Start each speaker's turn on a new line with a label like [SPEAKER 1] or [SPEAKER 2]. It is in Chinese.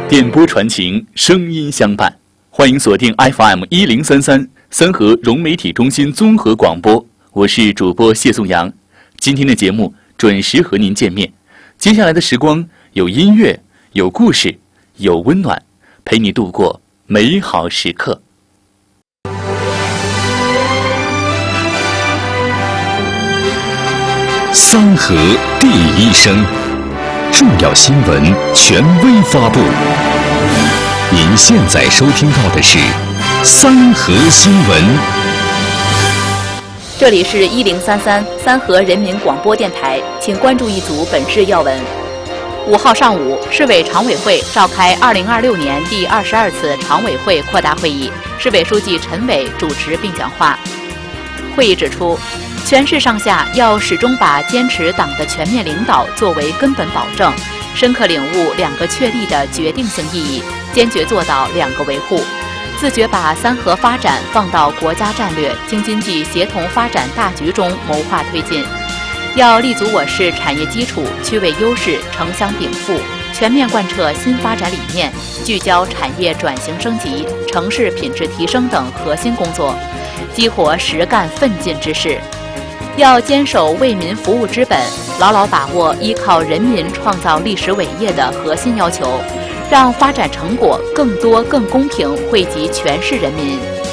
[SPEAKER 1] 电波传情，声音相伴。欢迎锁定 FM1033三河融媒体中心综合广播，我是主播谢颂阳。今天的节目准时和您见面。接下来的时光有音乐，有故事，有温暖，陪你度过美好时刻。
[SPEAKER 2] 三河第一声，重要新闻权威发布。您现在收听到的是三河新闻。
[SPEAKER 3] 这里是1033三河人民广播电台，请关注一组本市要闻。5号上午，市委常委会召开2026年第22次常委会扩大会议，市委书记陈伟主持并讲话。会议指出，全市上下要始终把坚持党的全面领导作为根本保证，深刻领悟2个确立的决定性意义，坚决做到2个维护，自觉把三河发展放到国家战略京津冀协同发展大局中谋划推进。要立足我市产业基础，区位优势，城乡禀赋，全面贯彻新发展理念，聚焦产业转型升级、城市品质提升等核心工作，激活实干奋进之势。要坚守为民服务之本，牢牢把握依靠人民创造历史伟业的核心要求，让发展成果更多更公平惠及全市人民。